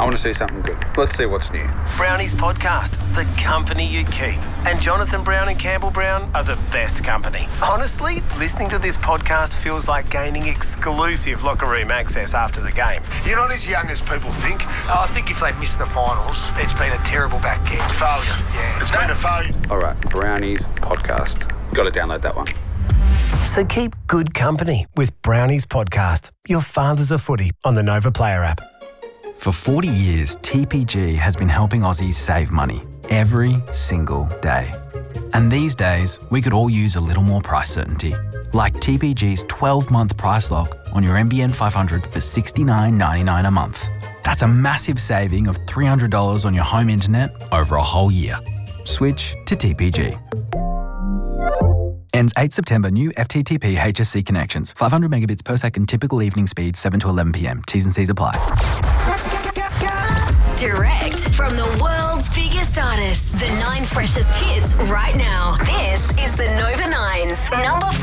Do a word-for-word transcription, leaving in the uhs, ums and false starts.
want to see something good. Let's see what's new. Brownies Podcast, the company you keep. And Jonathan Brown and Campbell Brown are the best company. Honestly, listening to this podcast feels like gaining exclusive locker room access after the game. You're not as young as people think. Oh, I think if they missed the finals, it's been a terrible back end. Failure, yeah. It's been a failure. All right, Brownies Podcast. Got to download that one. So keep good company with Brownies Podcast, your father's a footy on the Nova Player app. For forty years, T P G has been helping Aussies save money every single day. And these days, we could all use a little more price certainty, like T P G's twelve-month price lock on your N B N five hundred for sixty-nine ninety-nine a month. That's a massive saving of three hundred dollars on your home internet over a whole year. Switch to T P G. Ends eighth September. New F T T P H S C connections. five hundred megabits per second typical evening speed, seven to eleven p m. T's and C's apply. Direct from the world's biggest artists. The nine freshest hits right now. This is the Nova Nine's number